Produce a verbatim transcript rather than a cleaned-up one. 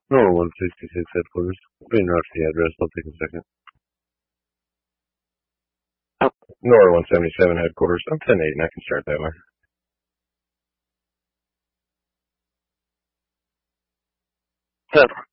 Nora one sixty-six headquarters. Being routed to the address. I'll take a second. Oh. Nora one seventy-seven headquarters. I'm ten eight and I can start that way. Good.